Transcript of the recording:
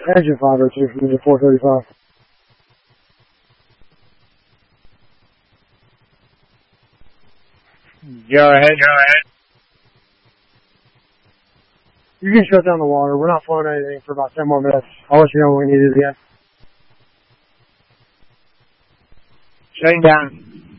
Engine 502 from the 435. Go ahead. You can shut down the water. We're not flowing anything for about 10 more minutes. I'll let you know when we need it again. Shutting down.